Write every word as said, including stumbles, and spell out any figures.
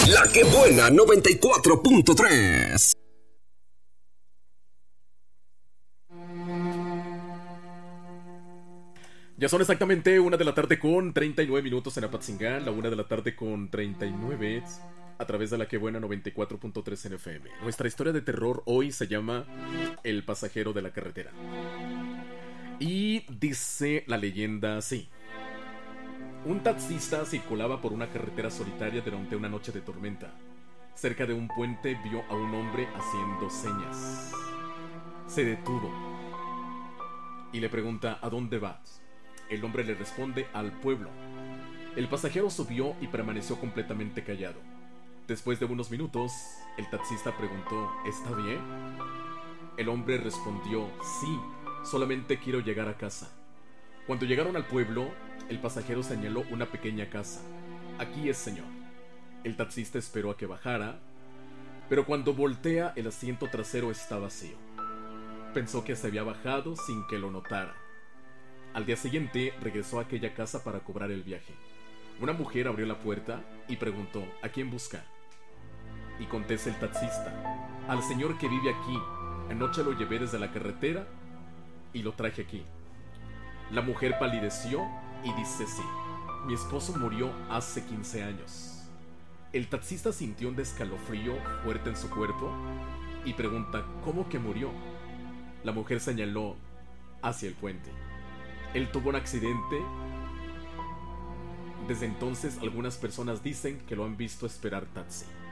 La que buena noventa y cuatro punto tres. Ya son exactamente una de la tarde con treinta y nueve minutos en Apatzingán, la una de la tarde con treinta y nueve a través de la que buena noventa y cuatro punto tres en F M. Nuestra historia de terror hoy se llama El pasajero de la carretera. Y dice la leyenda así. Un taxista circulaba por una carretera solitaria durante una noche de tormenta. Cerca de un puente vio a un hombre haciendo señas. Se detuvo y le pregunta: ¿a dónde vas? El hombre le responde: al pueblo. El pasajero subió y permaneció completamente callado. Después de unos minutos, el taxista preguntó: ¿está bien? El hombre respondió: sí, solamente quiero llegar a casa. Cuando llegaron al pueblo, el pasajero señaló una pequeña casa. Aquí es, señor. El taxista esperó a que bajara, pero cuando voltea, el asiento trasero está vacío. Pensó que se había bajado sin que lo notara. Al día siguiente regresó a aquella casa para cobrar el viaje. Una mujer abrió la puerta y preguntó: ¿a quién busca? Y contesta el taxista: al señor que vive aquí. Anoche lo llevé desde la carretera y lo traje aquí. La mujer palideció y dice: sí, mi esposo murió hace quince años. El taxista sintió un escalofrío fuerte en su cuerpo y pregunta: ¿cómo que murió? La mujer señaló hacia el puente. Él tuvo un accidente. Desde entonces algunas personas dicen que lo han visto esperar taxi.